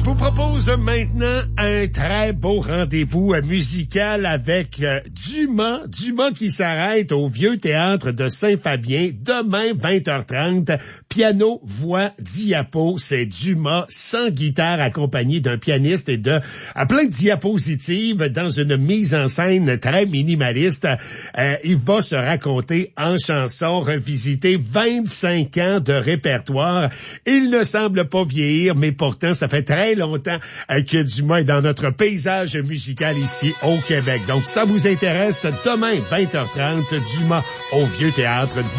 vous propose maintenant un très beau rendez-vous musical avec Dumas. Dumas qui s'arrête au Vieux Théâtre de Saint-Fabien demain 20h30. Piano, voix, diapo, c'est Dumas sans guitare accompagné d'un pianiste et de plein de diapositives dans une mise en scène très minimaliste. Il va se raconter en chanson, revisiter 25 ans de répertoire. Il ne semble pas vieillir, mais pourtant, ça fait très longtemps que Dumas est dans notre paysage musical ici au Québec. Donc, ça vous intéresse, demain, 20h30, Dumas au Vieux Théâtre.